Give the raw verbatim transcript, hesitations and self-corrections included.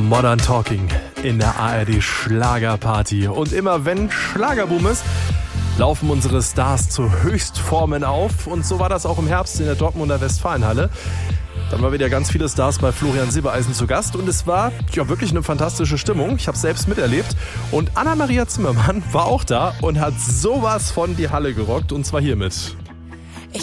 Modern Talking in der A R D Schlagerparty. Und immer wenn Schlagerboom ist, laufen unsere Stars zu Höchstformen auf. Und so war das auch im Herbst in der Dortmunder Westfalenhalle. Dann waren wieder ganz viele Stars bei Florian Silbereisen zu Gast. Und es war ja wirklich eine fantastische Stimmung. Ich habe es selbst miterlebt. Und Anna-Maria Zimmermann war auch da und hat sowas von die Halle gerockt. Und zwar hiermit.